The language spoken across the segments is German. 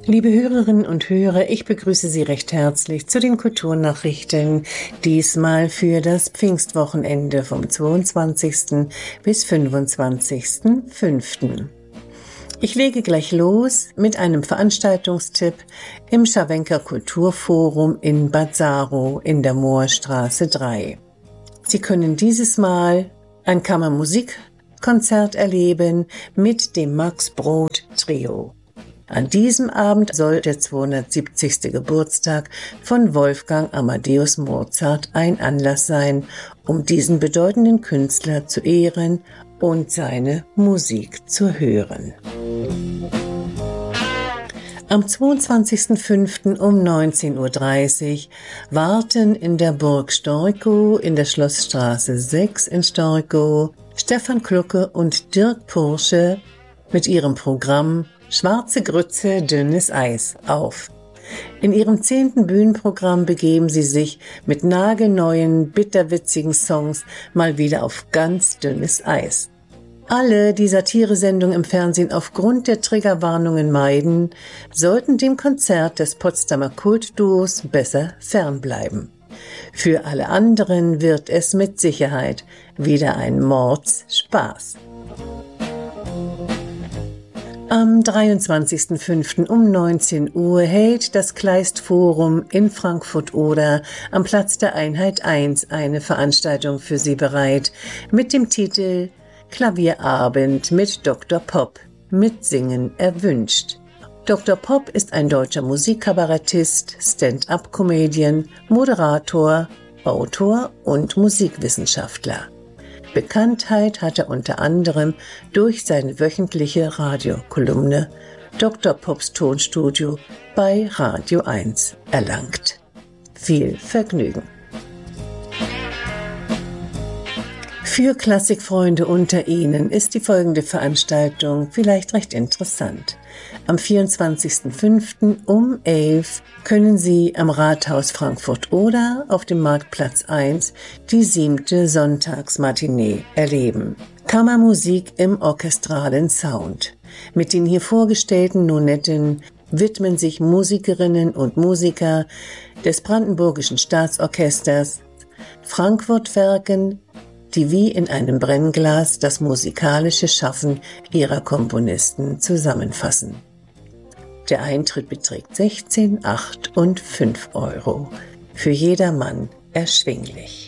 Liebe Hörerinnen und Hörer, ich begrüße Sie recht herzlich zu den Kulturnachrichten, diesmal für das Pfingstwochenende vom 22. bis 25.05. Ich lege gleich los mit einem Veranstaltungstipp im Scharwenker Kulturforum in Bad Saro in der Moorstraße 3. Sie können dieses Mal ein Kammermusikkonzert erleben mit dem Max Brod Trio. An diesem Abend soll der 270. Geburtstag von Wolfgang Amadeus Mozart ein Anlass sein, um diesen bedeutenden Künstler zu ehren und seine Musik zu hören. Am 22.05. um 19.30 Uhr warten in der Burg Storkow in der Schlossstraße 6 in Storkow Stefan Klucke und Dirk Pursche mit ihrem Programm Schwarze Grütze, dünnes Eis auf. In ihrem 10. Bühnenprogramm begeben sie sich mit nagelneuen, bitterwitzigen Songs mal wieder auf ganz dünnes Eis. Alle, die Satiresendungen im Fernsehen aufgrund der Triggerwarnungen meiden, sollten dem Konzert des Potsdamer Kultduos besser fernbleiben. Für alle anderen wird es mit Sicherheit wieder ein Mordsspaß. Am 23.05. um 19 Uhr hält das Kleist-Forum in Frankfurt-Oder am Platz der Einheit 1 eine Veranstaltung für Sie bereit mit dem Titel Klavierabend mit Dr. Pop, mit Singen erwünscht. Dr. Pop ist ein deutscher Musikkabarettist, Stand-up-Comedian, Moderator, Autor und Musikwissenschaftler. Bekanntheit hat er unter anderem durch seine wöchentliche Radiokolumne Dr. Pops Tonstudio bei Radio 1 erlangt. Viel Vergnügen! Für Klassikfreunde unter Ihnen ist die folgende Veranstaltung vielleicht recht interessant. Am 24.05. um 11 können Sie am Rathaus Frankfurt-Oder auf dem Marktplatz 1 die 7. Sonntagsmatinee erleben. Kammermusik im orchestralen Sound. Mit den hier vorgestellten Nonetten widmen sich Musikerinnen und Musiker des Brandenburgischen Staatsorchesters Frankfurt-Werken, die wie in einem Brennglas das musikalische Schaffen ihrer Komponisten zusammenfassen. Der Eintritt beträgt 16, 8 und 5 Euro. Für jedermann erschwinglich.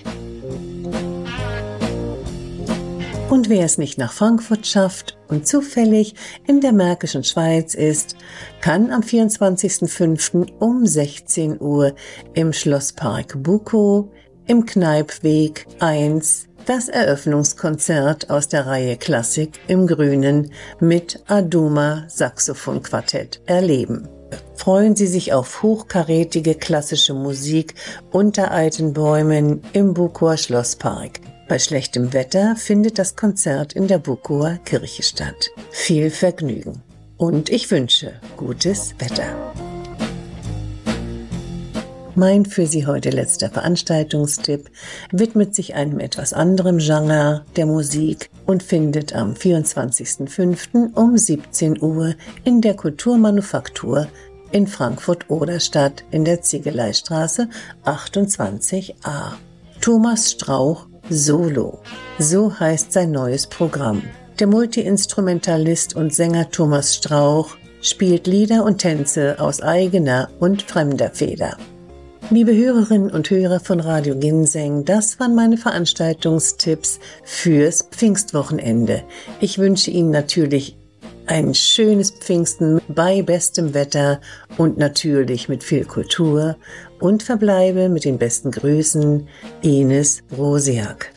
Und wer es nicht nach Frankfurt schafft und zufällig in der Märkischen Schweiz ist, kann am 24.05. um 16 Uhr im Schlosspark Bukow im Kneipweg 1 das Eröffnungskonzert aus der Reihe Klassik im Grünen mit Aduma Saxophonquartett erleben. Freuen Sie sich auf hochkarätige klassische Musik unter alten Bäumen im Bukower Schlosspark. Bei schlechtem Wetter findet das Konzert in der Bukower Kirche statt. Viel Vergnügen und ich wünsche gutes Wetter. Mein für Sie heute letzter Veranstaltungstipp widmet sich einem etwas anderen Genre der Musik und findet am 24.05. um 17 Uhr in der Kulturmanufaktur in Frankfurt-Oder statt in der Ziegeleistraße 28a. Thomas Strauch Solo. So heißt sein neues Programm. Der Multiinstrumentalist und Sänger Thomas Strauch spielt Lieder und Tänze aus eigener und fremder Feder. Liebe Hörerinnen und Hörer von Radio Ginseng, das waren meine Veranstaltungstipps fürs Pfingstwochenende. Ich wünsche Ihnen natürlich ein schönes Pfingsten bei bestem Wetter und natürlich mit viel Kultur und verbleibe mit den besten Grüßen, Ines Rosiak.